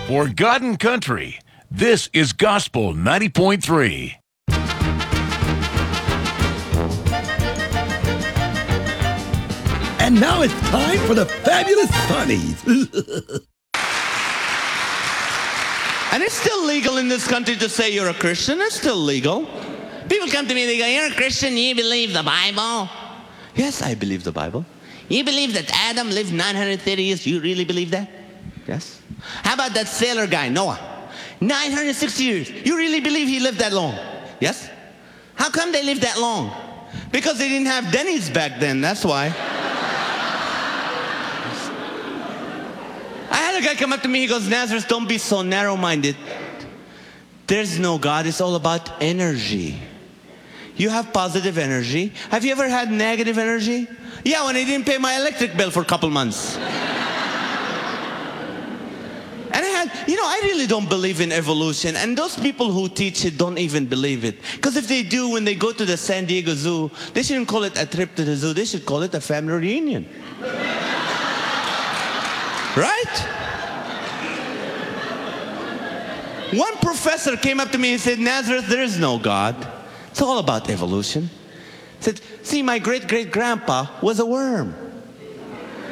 For God and country, this is Gospel 90.3. And now it's time for the Fabulous Funnies. And it's still legal in this country to say you're a Christian. It's still legal. People come to me, they go, "You're a Christian, you believe the Bible?" Yes, I believe the Bible. You believe that Adam lived 930 years? You really believe that? Yes. How about that sailor guy, Noah? 960 years. You really believe he lived that long? Yes. How come they lived that long? Because they didn't have Denny's back then, that's why. I had a guy come up to me, he goes, "Nazareth, don't be so narrow-minded. There's no God, it's all about energy. You have positive energy. Have you ever had negative energy?" "Yeah, when I didn't pay my electric bill for a couple months." And I really don't believe in evolution. And those people who teach it don't even believe it. Because if they do, when they go to the San Diego Zoo, they shouldn't call it a trip to the zoo. They should call it a family reunion. Right? One professor came up to me and said, "Nazareth, there is no God. It's all about evolution." He said, "See, my great-great-grandpa was a worm.